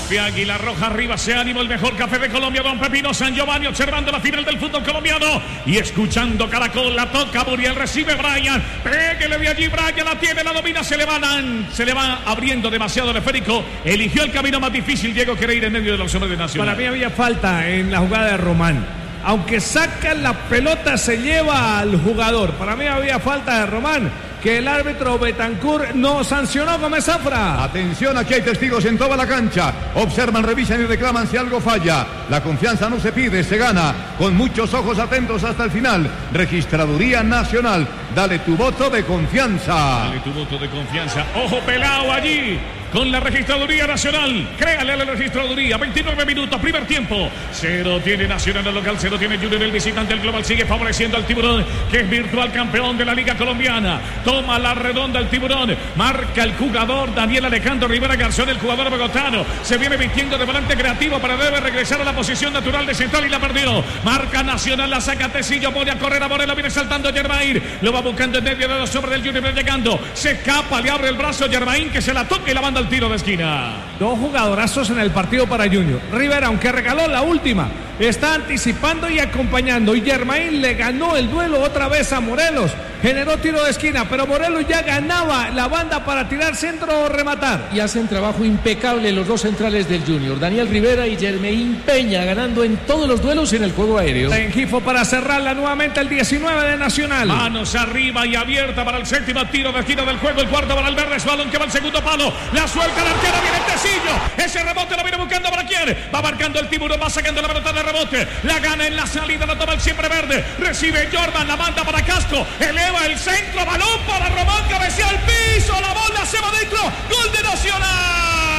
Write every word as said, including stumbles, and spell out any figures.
Café Águila Roja, arriba se ánimo, el mejor café de Colombia, don Pepino San Giovanni, observando la final del fútbol colombiano y escuchando Caracol. La toca Muriel, recibe Brian, péguele de allí, Brian la tiene, la domina, se le van, se le va abriendo demasiado el esférico, eligió el camino más difícil, Diego quiere ir en medio de los hombres de Nacional. Para mí había falta en la jugada de Román. Aunque saca la pelota, se lleva al jugador. Para mí había falta de Román, que el árbitro Betancourt no sancionó. Gómez Zafra. Atención, aquí hay testigos en toda la cancha. Observan, revisan y reclaman si algo falla. La confianza no se pide, se gana. Con muchos ojos atentos hasta el final. Registraduría Nacional. Dale tu voto de confianza. Dale tu voto de confianza. Ojo pelado allí con la Registraduría Nacional. Créale a la Registraduría. veintinueve minutos, primer tiempo. Cero tiene Nacional el local, cero tiene Junior el visitante. El global sigue favoreciendo al Tiburón, que es virtual campeón de la Liga Colombiana. Toma la redonda el Tiburón. Marca el jugador Daniel Alejandro Rivera Garzón, el jugador bogotano. Se viene vistiendo de volante creativo, pero debe regresar a la posición natural de central y la perdió. Marca Nacional, la saca Tecillo, pone a correr a Moreno, viene saltando Germain. Lo va buscando en medio de los hombres del Junior, llegando. Se escapa, le abre el brazo Germain, que se la toca y la manda al tiro de esquina. Dos jugadorazos en el partido para Junior. Rivera, aunque regaló la última, está anticipando y acompañando. Y Germain le ganó el duelo otra vez a Morelos. Generó tiro de esquina, pero Morelos ya ganaba la banda para tirar centro o rematar. Y hacen trabajo impecable los dos centrales del Junior, Daniel Rivera y Germain Peña, ganando en todos los duelos en el juego aéreo. Tengifo para cerrarla nuevamente el diecinueve de Nacional. Manos arriba y abierta para el séptimo tiro de esquina del juego. El cuarto para el verde, es balón que va al segundo palo. La suelta la arquera, viene el Tecillo. Ese rebote lo viene buscando para quién. Va marcando el Tiburón, va sacando la pelota de rebote. La gana en la salida, la toma el siempre verde. Recibe Jordan, la manda para Casco. Eleva el centro, balón para Román, cabecea al piso. La bola se va dentro. Gol de Nacional.